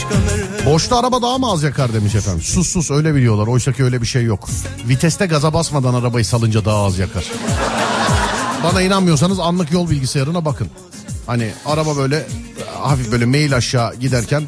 Boşta araba daha mı az yakar demiş efendim. Sus öyle biliyorlar. Oysa ki öyle bir şey yok. Viteste gaza basmadan arabayı salınca daha az yakar. Bana inanmıyorsanız anlık yol bilgisayarına bakın. Hani araba böyle hafif böyle meyil aşağı giderken